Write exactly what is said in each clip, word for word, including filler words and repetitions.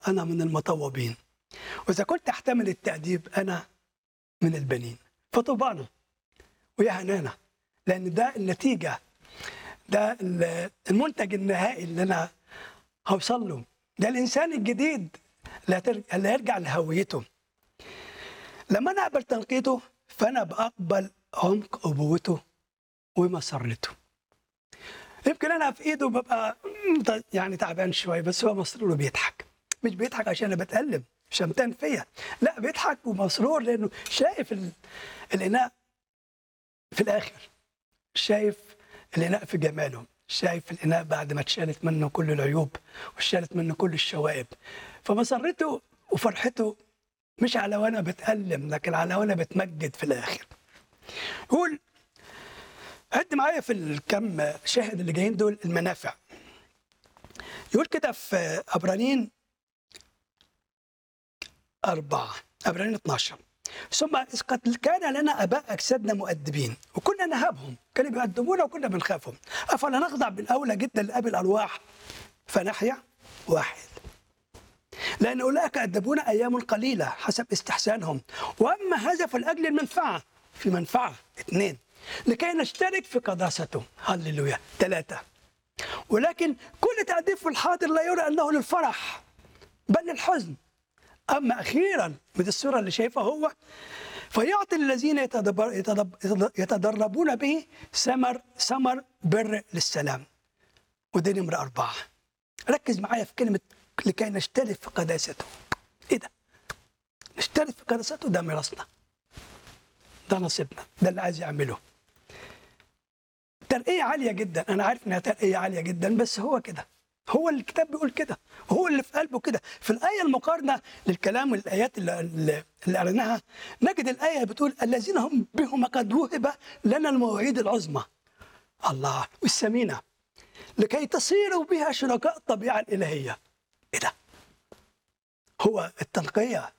أنا من المطوبين، وإذا كنت أحتمل التأديب أنا من البنين. فطوبانا ويا هنانا، لأن ده النتيجة، ده المنتج النهائي اللي أنا هوصل له، ده الإنسان الجديد اللي هيرجع لهويته. لما أنا أقبل تنقيته فأنا بقبل عمق أبوته ومسرته. يمكن أنا في إيده ببقى يعني تعبان شوية، بس هو مسرور بيضحك. مش بيضحك عشان أنا بتألم شمتان فيا، لا، بيضحك ومسرور لأنه شايف الإناء في الآخر، شايف الإناء في جماله، شايف الإناء بعد ما اتشالت منه كل العيوب واتشالت منه كل الشوائب. فمسرته وفرحته مش على وأنا بتألم، لكن على وأنا بتمجد في الآخر. يقول عد معايا في الكم شاهد اللي جايين دول المنافع. يقول كده في عبرانيين أربعة، عبرانيين اثناشر: ثم إذ قد كان لنا آباء أجسادنا مؤدبين وكنا نهابهم، كانوا بيؤدبونا وكنا بنخافهم، أفلا نخضع بالأولى جدا لأبي الأرواح فنحيا؟ واحد، لأن أولئك أدبونا أيام قليلة حسب استحسانهم، وأما هذا فلأجل المنفعة، في منفعة. اثنين، لكي نشترك في قداسته. هللويا. ثلاثة، ولكن كل تأديب في الحاضر لا يرى أنه للفرح بل للحزن، أما أخيرا من الصورة اللي شايفها هو فيعطي الذين يتدبر يتدب يتدربون به ثمر ثمر بر للسلام. ودي نمرة أربعة. ركز معايا في كلمة لكي نشترك في قداسته. إيه ده؟ نشترك في قداسته، ده ميراثنا، ده نصيبنا، ده اللي عايز يعمله. ترقية عالية جدا، أنا عارف إنها ترقية عالية جدا، بس هو كده، هو اللي الكتاب بيقول كده، وهو اللي في قلبه كده. في الآية المقارنة للكلام والآيات اللي, اللي قريناها نجد الآية بتقول الذين هم بهم قد وهب لنا المواعيد العظمى الله والثمينة لكي تصيروا بها شركاء الطبيعة الإلهية. إيه ده؟ هو التنقية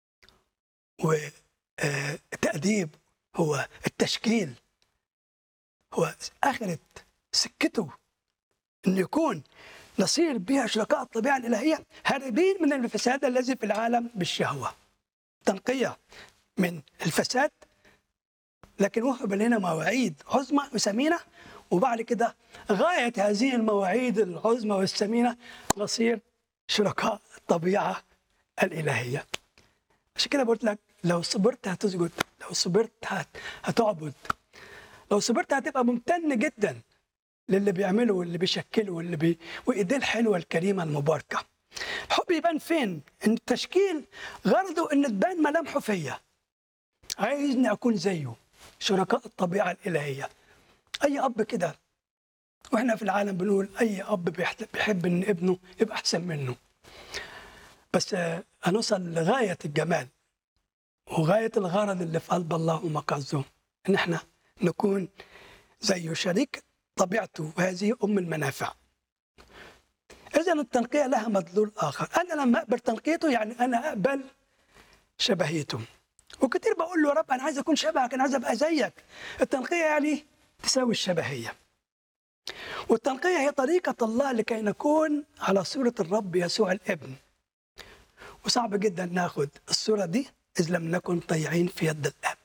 والتأديب، هو التشكيل، هو آخرة سكته إنه يكون نصير بها شركاء الطبيعة الإلهية، هاربين من الفساد الذي في العالم بالشهوة. تنقية من الفساد، لكن وهب لنا مواعيد عظمى وثمينة، وبعد كده غاية هذه المواعيد العظمى والثمينة نصير شركاء الطبيعة الإلهية. عشان كده قلت لك لو صبرت هتسجد، لو صبرت هتعبد، لو صبرت هتبقى ممتن جدا للي بيعمله واللي بيشكله واللي بي... وايديه الحلوه الكريمه المباركه. الحب يبان فين؟ ان التشكيل غرضه ان تبان ملامحه فيا، عايزني اكون زيه، شركاء الطبيعه الالهيه. اي اب كده، واحنا في العالم بنقول اي اب بيحب ان ابنه يبقى احسن منه، بس هنوصل لغايه الجمال وغايه الغرض اللي في قلب الله ومقصده، ان احنا نكون زيه، شريك طبيعته، وهذه أم المنافع. إذا التنقية لها مدلول آخر. أنا لما أقبل تنقيته يعني أنا أقبل شبهيته. وكتير بقول له يا رب أنا عايز أكون شبهك، أنا عايز أبقى زيك. التنقية يعني تساوي الشبهية. والتنقية هي طريقة الله لكي نكون على صورة الرب يسوع الابن. وصعب جدا ناخد الصورة دي إذ لم نكن طيعين في يد الأب.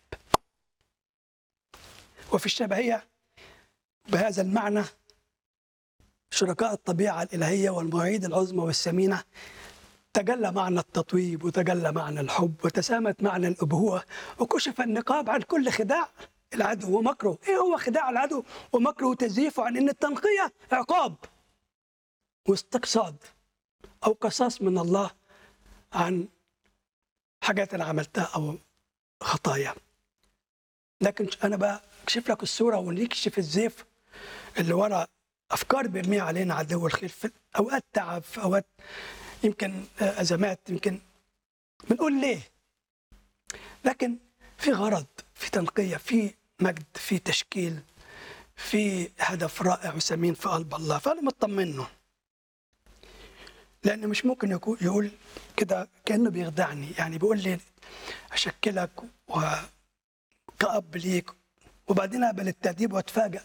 وفي الشبهية بهذا المعنى شركاء الطبيعة الإلهية والمواعيد العظمى والثمينة تجلى معنى التطويب، وتجلى معنى الحب، وتسامت معنى الأبوة، وكشف النقاب عن كل خداع العدو ومكره. إيه هو خداع العدو ومكره وتزييفه؟ عن إن التنقية عقاب واستقصاد أو قصاص من الله عن حاجات أنا عملتها أو خطايا. لكن أنا بقى أكشف لك الصورة ونكشف الزيف اللي ورا أفكار بيرميها علينا عدو الخير في أوقات تعب، في أوقات يمكن أزمات، يمكن بنقول ليه، لكن في غرض، في تنقية، في مجد، في تشكيل، في هدف رائع وثمين في قلب الله. فأنا مطمنه، لأنه مش ممكن يكون يقول كده كأنه بيخدعني، يعني بيقول لي أشكلك وكأب ليك وبعدين أقبل التأديب وأتفاجأ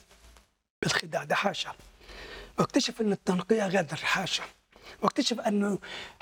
بالخداع. ده حاشا. واكتشف أن التنقية غدر، حاشا. واكتشف أنه